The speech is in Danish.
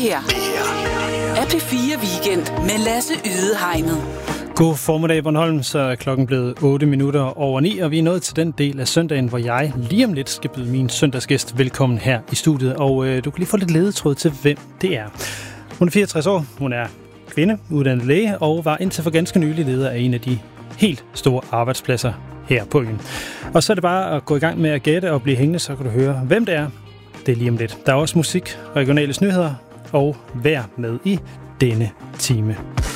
her er P4 Weekend med Lasse Ydehegnet. God formiddag, Bornholm, så er klokken blevet 8:08, og vi er nået til den del af søndagen, hvor jeg lige om lidt skal byde min søndagsgæst velkommen her i studiet. Og du kan lige få lidt ledetråd til, hvem det er. Hun er 64 år, hun er kvinde, uddannet læge, og var indtil for ganske nylig leder af en af de helt store arbejdspladser her på øen. Og så er det bare at gå i gang med at gætte og blive hængende, så kan du høre, hvem det er. Det er lige om lidt. Der er også musik, regionale nyheder og vejr med i denne time.